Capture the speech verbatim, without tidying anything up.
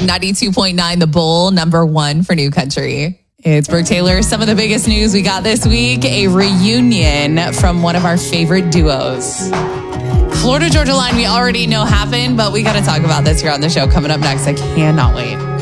ninety-two point nine The Bull, number one for New Country. It's Brooke Taylor. Some of the biggest news we got this week, a reunion from one of our favorite duos. Florida Georgia Line, we already know happened, but we got to talk about this here on the show coming up next. I cannot wait.